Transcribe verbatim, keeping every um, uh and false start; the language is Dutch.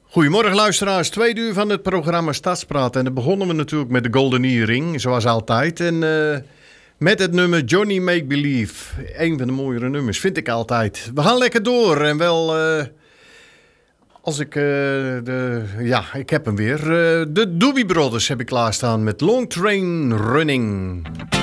Goedemorgen luisteraars, tweede uur van het programma Stadspraat. En dan begonnen we natuurlijk met de Golden Earring, zoals altijd. En uh, met het nummer Johnny Make Believe. Een van de mooiere nummers, vind ik altijd. We gaan lekker door en wel... Uh, als ik... Uh, de, ja, ik heb hem weer. Uh, de Doobie Brothers heb ik klaarstaan met Long Train Running.